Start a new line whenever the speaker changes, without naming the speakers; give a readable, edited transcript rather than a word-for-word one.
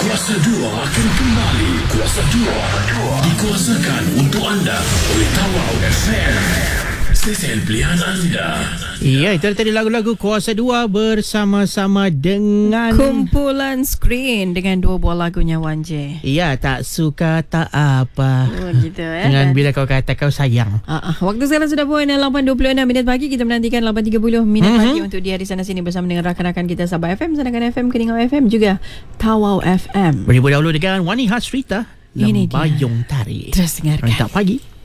Kuasa 2 akan kembali. Kuasa 2 dikuasakan untuk anda oleh Tawau FM. Stesen pilihan anda.
Ya, itu tadi lagu-lagu Kuasa 2 bersama-sama dengan
Kumpulan Screen dengan dua buah lagunya Wan J.
Ya, tak suka tak apa.
Oh, gitu
Dengan bila kau kata kau sayang.
Waktu sekarang sudah pun 8.26 minit pagi. Kita menantikan 8.30 minit pagi untuk di hari sana sini bersama dengan rakan-rakan kita Sabah FM, Sandakan FM, Keningau FM, juga Tawau FM.
Beribu dahulu dengan Wani Hasrita,
Ini dia.
Lembayung Tari.
Terus dengarkan.
Rentak pagi.